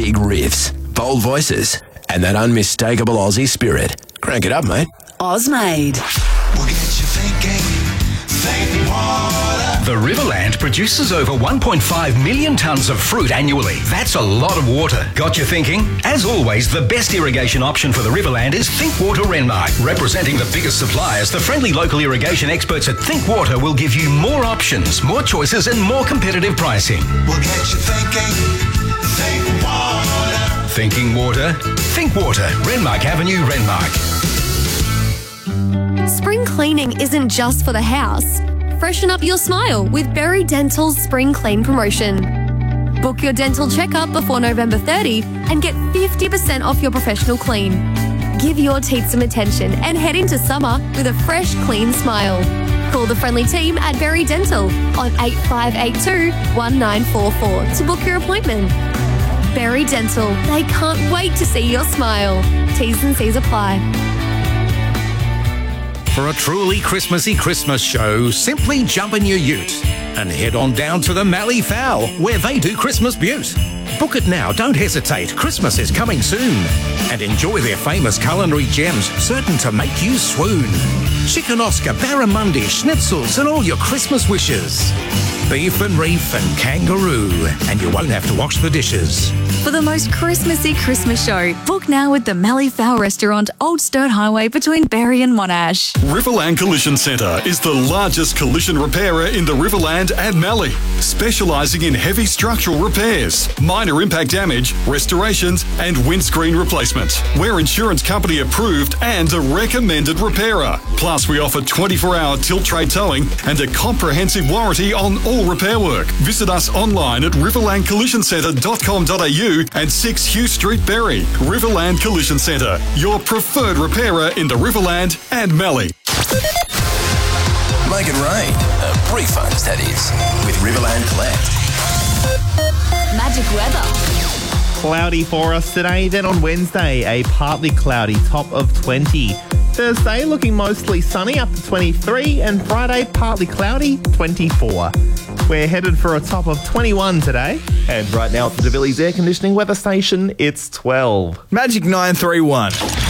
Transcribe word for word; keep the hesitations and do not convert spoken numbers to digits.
Big riffs, bold voices, and that unmistakable Aussie spirit. Crank it up, mate. Ozmade. We'll get you thinking, think water. The Riverland produces over one point five million tonnes of fruit annually. That's a lot of water. Got you thinking? As always, the best irrigation option for the Riverland is Think Water Renmark. Representing the biggest suppliers, the friendly local irrigation experts at Think Water will give you more options, more choices and more competitive pricing. We'll get you thinking, think water. Thinking water? Think Water. Renmark Avenue, Renmark. Spring cleaning isn't just for the house. Freshen up your smile with Berry Dental's Spring Clean promotion. Book your dental checkup before November thirtieth and get fifty percent off your professional clean. Give your teeth some attention and head into summer with a fresh, clean smile. Call the friendly team at Berry Dental on eight five eight two, one nine four four to book your appointment. Berry Dental, they can't wait to see your smile. T's and C's apply. For a truly Christmassy Christmas show, simply jump in your ute and head on down to the Mallee Fowl, where they do Christmas Butte. Book it now, don't hesitate, Christmas is coming soon. And enjoy their famous culinary gems, certain to make you swoon. Chicken Oscar, barramundi, schnitzels and all your Christmas wishes. Beef and reef and kangaroo, and you won't have to wash the dishes. For the most Christmassy Christmas show, book now with the Mallee Fowl Restaurant, Old Sturt Highway between Berry and Monash. Riverland Collision Centre is the largest collision repairer in the Riverland and Mallee, specialising in heavy structural repairs, minor impact damage, restorations and windscreen replacement. We're insurance company approved and a recommended repairer. Plus we offer twenty-four hour tilt tray towing and a comprehensive warranty on all repair work. Visit us online at riverland collision centre dot com dot a u and six Hugh Street, Berry. Riverland Collision Centre, your preferred repairer in the Riverland and Mallee. Make it rain. Uh, refunds, that is. With Riverland Collect. Magic weather. Cloudy for us today, then on Wednesday, a partly cloudy top of twenty. Thursday looking mostly sunny up to twenty-three, and Friday partly cloudy, twenty-four. We're headed for a top of twenty-one today, and right now at the Devillies Air Conditioning Weather Station, it's twelve. Magic nine three one.